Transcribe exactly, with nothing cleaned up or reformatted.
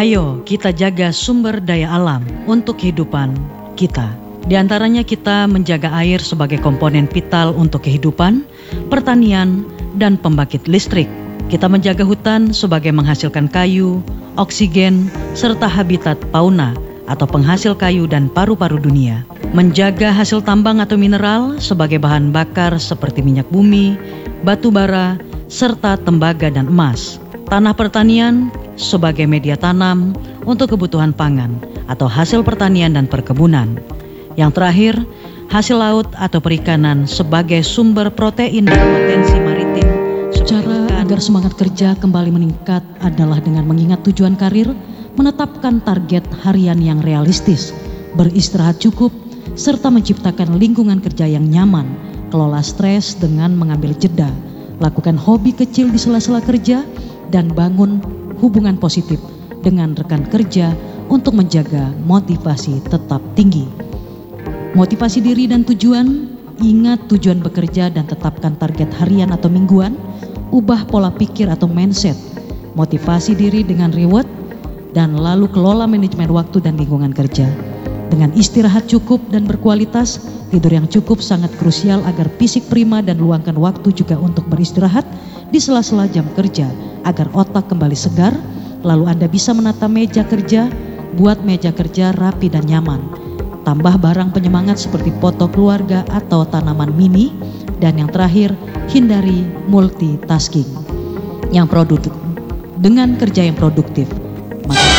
Ayo kita jaga sumber daya alam untuk kehidupan kita. Di antaranya kita menjaga air sebagai komponen vital untuk kehidupan, pertanian, dan pembangkit listrik. Kita menjaga hutan sebagai menghasilkan kayu, oksigen, serta habitat fauna atau penghasil kayu dan paru-paru dunia. Menjaga hasil tambang atau mineral sebagai bahan bakar seperti minyak bumi, batu bara, serta tembaga dan emas. Tanah pertanian sebagai media tanam untuk kebutuhan pangan atau hasil pertanian dan perkebunan. Yang terakhir, hasil laut atau perikanan sebagai sumber protein dan potensi maritim. Cara agar semangat kerja kembali meningkat adalah dengan mengingat tujuan karir, menetapkan target harian yang realistis, beristirahat cukup, serta menciptakan lingkungan kerja yang nyaman, kelola stres dengan mengambil jeda, lakukan hobi kecil di sela-sela kerja, dan bangun hubungan positif dengan rekan kerja untuk menjaga motivasi tetap tinggi. Motivasi diri dan tujuan, ingat tujuan bekerja dan tetapkan target harian atau mingguan, ubah pola pikir atau mindset, motivasi diri dengan reward, dan lalu kelola manajemen waktu dan lingkungan kerja. Dengan istirahat cukup dan berkualitas, tidur yang cukup sangat krusial agar fisik prima dan luangkan waktu juga untuk beristirahat di sela-sela jam kerja agar otak kembali segar, lalu Anda bisa menata meja kerja, buat meja kerja rapi dan nyaman. Tambah barang penyemangat seperti foto keluarga atau tanaman mini. Dan yang terakhir, hindari multitasking yang produktif. Dengan kerja yang produktif, maka